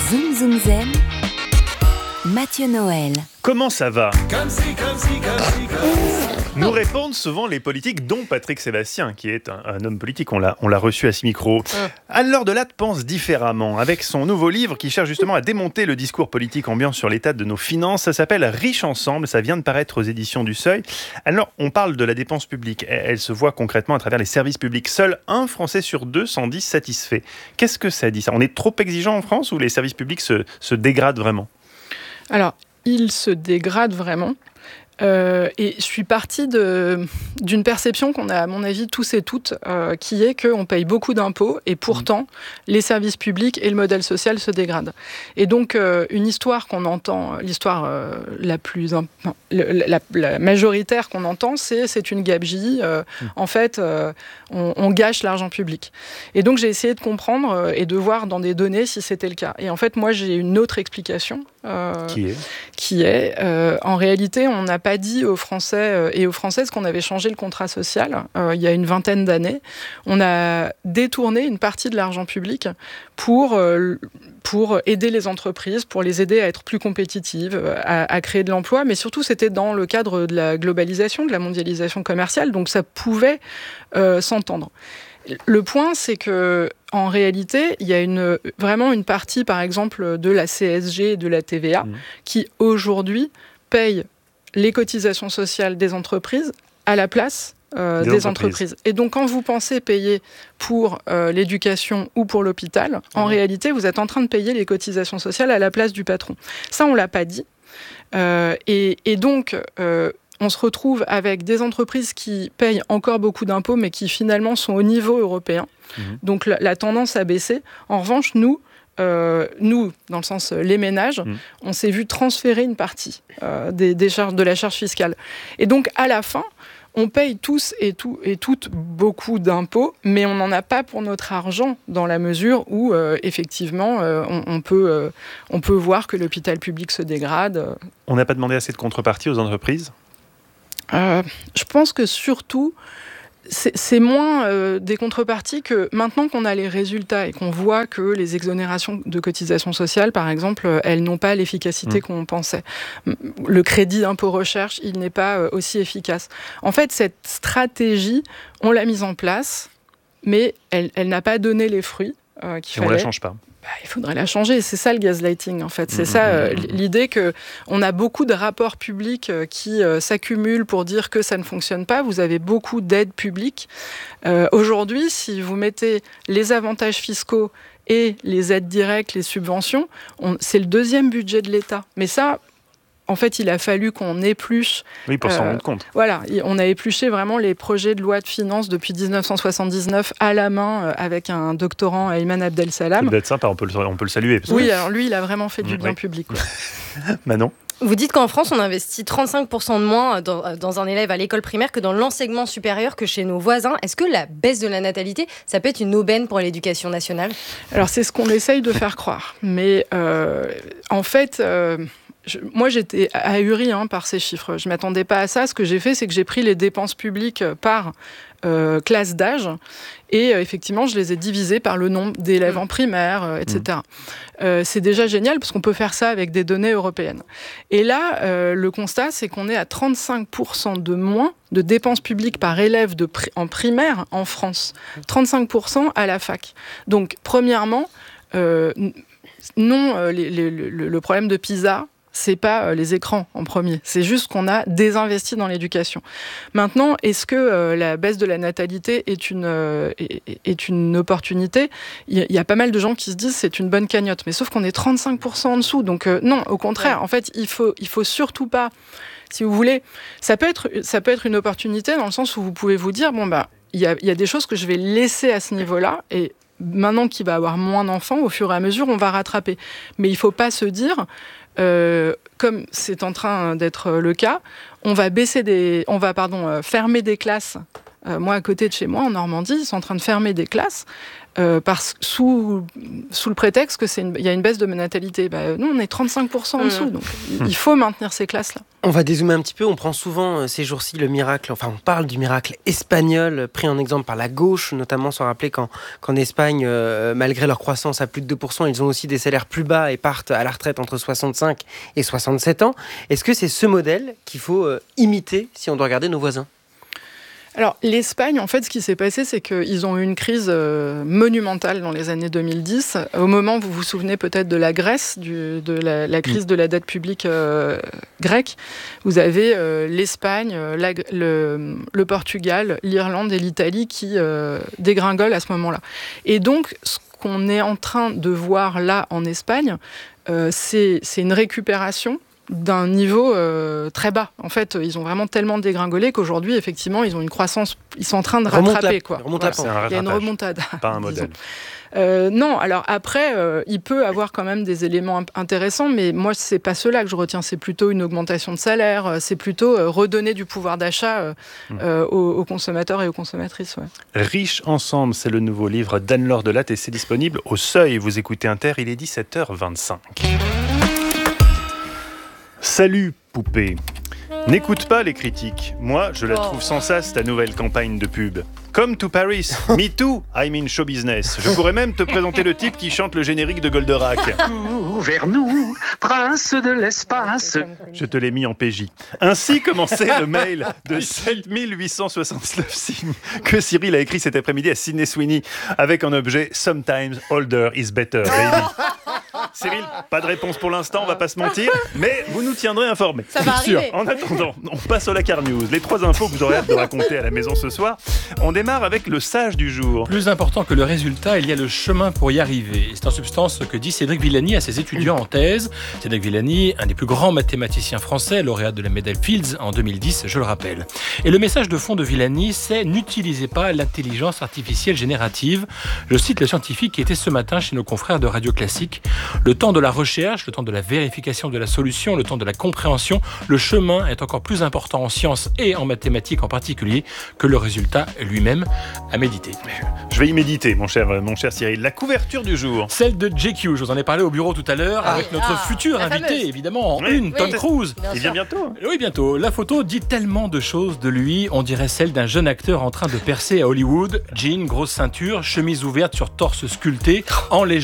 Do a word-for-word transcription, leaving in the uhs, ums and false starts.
Zoom Zoom Zen, Mathieu Noël. Comment ça va ? Comme si, comme si, comme si, comme si. Nous répondent souvent les politiques, dont Patrick Sébastien, qui est un, un homme politique. On l'a, on l'a reçu à ce micro. Anne-Laure Delatte pense différemment. Avec son nouveau livre qui cherche justement à démonter le discours politique ambiant sur l'état de nos finances. Ça s'appelle « Riches ensemble ». Ça vient de paraître aux éditions du Seuil. Alors, on parle de la dépense publique. Elle, elle se voit concrètement à travers les services publics. Seul un Français sur deux s'en dit satisfait. Qu'est-ce que ça dit, ça ? On est trop exigeant en France ou les services publics se, se dégradent vraiment ? Alors, il se dégrade vraiment. Euh, et je suis partie de, d'une perception qu'on a, à mon avis, tous et toutes, euh, qui est qu'on paye beaucoup d'impôts et pourtant, mmh. les services publics et le modèle social se dégradent. Et donc, euh, une histoire qu'on entend, l'histoire euh, la plus non, la, la, la majoritaire qu'on entend, c'est c'est une gabegie. Euh, mmh. En fait, euh, on, on gâche l'argent public. Et donc, j'ai essayé de comprendre euh, et de voir dans des données si c'était le cas. Et en fait, moi, j'ai une autre explication. Euh, qui est, qui est euh, en réalité, on n'a pas dit aux Français euh, et aux Françaises qu'on avait changé le contrat social euh, il y a une vingtaine d'années. On a détourné une partie de l'argent public pour, euh, pour aider les entreprises, pour les aider à être plus compétitives, à, à créer de l'emploi, mais surtout c'était dans le cadre de la globalisation, de la mondialisation commerciale, donc ça pouvait euh, s'entendre. Le point, c'est que en réalité, il y a une, vraiment une partie, par exemple, de la C S G et de la T V A, mmh. qui aujourd'hui paye les cotisations sociales des entreprises à la place euh, des, des entreprises. entreprises. Et donc, quand vous pensez payer pour euh, l'éducation ou pour l'hôpital, mmh. en réalité, vous êtes en train de payer les cotisations sociales à la place du patron. Ça, on ne l'a pas dit. Euh, et, et donc... Euh, on se retrouve avec des entreprises qui payent encore beaucoup d'impôts, mais qui finalement sont au niveau européen. Mmh. Donc la, la tendance a baissé. En revanche, nous, euh, nous, dans le sens les ménages, mmh. on s'est vu transférer une partie euh, des, des charges, de la charge fiscale. Et donc à la fin, on paye tous et, tout, et toutes beaucoup d'impôts, mais on n'en a pas pour notre argent dans la mesure où, euh, effectivement, euh, on, on, peut, euh, on peut voir que l'hôpital public se dégrade. On n'a pas demandé assez de contrepartie aux entreprises ? Euh, je pense que surtout, c'est, c'est moins euh, des contreparties que maintenant qu'on a les résultats et qu'on voit que les exonérations de cotisations sociales, par exemple, elles n'ont pas l'efficacité mmh. qu'on pensait. Le crédit d'impôt recherche, il n'est pas euh, aussi efficace. En fait, cette stratégie, on l'a mise en place, mais elle, elle n'a pas donné les fruits euh, qu'il et fallait. On ne la change pas. Bah, il faudrait la changer. C'est ça le gaslighting, en fait. C'est mmh, ça euh, mmh. l'idée qu'on a beaucoup de rapports publics euh, qui euh, s'accumulent pour dire que ça ne fonctionne pas. Vous avez beaucoup d'aides publiques. Euh, aujourd'hui, si vous mettez les avantages fiscaux et les aides directes, les subventions, on, c'est le deuxième budget de l'État. Mais ça... En fait, il a fallu qu'on épluche... Oui, pour euh, s'en rendre compte. Voilà, on a épluché vraiment les projets de loi de finances depuis dix-neuf cent soixante-dix-neuf à la main euh, avec un doctorant, Ayman Abdel Salam. Ça doit être sympa, on peut le, on peut le saluer. Oui, que... alors lui, il a vraiment fait du mmh, bien oui. public. Manon ? Vous dites qu'en France, on investit trente-cinq pour cent de moins dans, dans un élève à l'école primaire que dans l'enseignement supérieur que chez nos voisins. Est-ce que la baisse de la natalité, ça peut être une aubaine pour l'éducation nationale ? Alors, c'est ce qu'on essaye de faire croire. Mais euh, en fait... Euh, Je, moi, j'étais ahurie hein, par ces chiffres. Je ne m'attendais pas à ça. Ce que j'ai fait, c'est que j'ai pris les dépenses publiques par euh, classe d'âge et euh, effectivement, je les ai divisées par le nombre d'élèves mmh. en primaire, euh, et cetera. Mmh. Euh, c'est déjà génial parce qu'on peut faire ça avec des données européennes. Et là, euh, le constat, c'est qu'on est à trente-cinq pour cent de moins de dépenses publiques par élève de pri- en primaire en France. trente-cinq pour cent à la fac. Donc, premièrement, euh, non, euh, les, les, le, le problème de PISA, c'est pas les écrans en premier, c'est juste qu'on a désinvesti dans l'éducation. Maintenant, est-ce que euh, la baisse de la natalité est une, euh, est, est une opportunité ? Il y, y a pas mal de gens qui se disent c'est une bonne cagnotte, mais sauf qu'on est trente-cinq pour cent en dessous, donc euh, non, au contraire, ouais. en fait, il faut, il faut surtout pas, si vous voulez, ça peut être, ça peut être une opportunité dans le sens où vous pouvez vous dire, bon bah, il y a, y a des choses que je vais laisser à ce niveau-là, et maintenant qu'il va avoir moins d'enfants, au fur et à mesure, on va rattraper. Mais il ne faut pas se dire, euh, comme c'est en train d'être le cas, on va baisser des, on va pardon, euh, fermer des classes. Euh, moi, à côté de chez moi, en Normandie, ils sont en train de fermer des classes euh, parce, sous, sous le prétexte qu'il y a une baisse de natalité. Bah, nous, on est trente-cinq pour cent en dessous, donc mmh. il faut maintenir ces classes-là. On va dézoomer un petit peu, on prend souvent ces jours-ci le miracle, enfin on parle du miracle espagnol, pris en exemple par la gauche, notamment sans rappeler qu'en, qu'en Espagne, euh, malgré leur croissance à plus de deux pour cent, ils ont aussi des salaires plus bas et partent à la retraite entre soixante-cinq et soixante-sept ans. Est-ce que c'est ce modèle qu'il faut euh, imiter si on doit regarder nos voisins ? Alors, l'Espagne, en fait, ce qui s'est passé, c'est qu'ils ont eu une crise euh, monumentale dans les années deux mille dix. Au moment, vous vous souvenez peut-être de la Grèce, du, de la, la crise de la dette publique euh, grecque. Vous avez euh, l'Espagne, la, le, le Portugal, l'Irlande et l'Italie qui euh, dégringolent à ce moment-là. Et donc, ce qu'on est en train de voir là en Espagne, euh, c'est, c'est une récupération d'un niveau euh, très bas. En fait, ils ont vraiment tellement dégringolé qu'aujourd'hui, effectivement, ils ont une croissance, ils sont en train de rattraper. La, quoi. Voilà. C'est un Il y a une remontada. Pas un modèle. Euh, non, alors après, euh, il peut avoir quand même des éléments intéressants, mais moi, c'est pas ceux-là que je retiens. C'est plutôt une augmentation de salaire, c'est plutôt euh, redonner du pouvoir d'achat euh, mmh. euh, aux, aux consommateurs et aux consommatrices. Ouais. Riches ensemble, c'est le nouveau livre d'Anne-Laure Delatte et c'est disponible au Seuil. Vous écoutez Inter, il est dix-sept heures vingt-cinq. Salut poupée. N'écoute pas les critiques. Moi, je la trouve sans sas, ta nouvelle campagne de pub. Come to Paris, me too, I'm in show business. Je pourrais même te présenter le type qui chante le générique de Goldorak. Vers nous, prince de l'espace. Je te l'ai mis en P J. Ainsi commençait le mail de sept mille huit cent soixante-neuf signes que Cyril a écrit cet après-midi à Sydney Sweeney avec en objet « Sometimes older is better, baby ». Cyril, pas de réponse pour l'instant, on va pas se mentir, mais vous nous tiendrez informés. Ça va arriver. En attendant, on passe au Lakar News. Les trois infos que vous aurez hâte de raconter à la maison ce soir. On démarre avec le sage du jour. Plus important que le résultat, il y a le chemin pour y arriver. C'est en substance ce que dit Cédric Villani à ses étudiants en thèse. Cédric Villani, un des plus grands mathématiciens français, lauréat de la médaille Fields en deux mille dix, je le rappelle. Et le message de fond de Villani, c'est « N'utilisez pas l'intelligence artificielle générative ». Je cite le scientifique qui était ce matin chez nos confrères de Radio Classique. Le temps de la recherche, le temps de la vérification de la solution, le temps de la compréhension, le chemin est encore plus important en sciences et en mathématiques en particulier que le résultat lui-même à méditer. Je vais y méditer, mon cher, mon cher Cyril. La couverture du jour. Celle de J Q, je vous en ai parlé au bureau tout à l'heure, ah, avec notre ah, futur invité, fameuse. évidemment, en oui, une, oui, Tom Cruise. Il vient bientôt. Oui, bientôt. La photo dit tellement de choses de lui, on dirait celle d'un jeune acteur en train de percer à Hollywood. Jean, grosse ceinture, chemise ouverte sur torse sculpté, en légende.